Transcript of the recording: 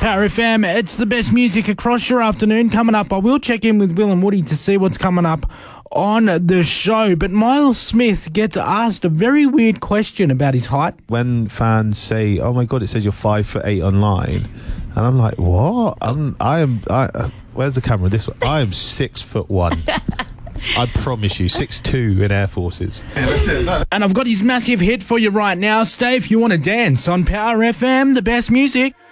Power FM, it's the best music across your afternoon. Coming up, I will check in with Will and Woody to see what's coming up on the show. But Miles Smith gets asked a very weird question about his height. When fans say, "Oh my God, it says you're 5'8" online," and I'm like, "What?" Where's the camera? This one. I am 6'1". I promise you, 6'2" in Air Forces. And I've got his massive hit for you right now. Stay if you want to dance on Power FM, the best music.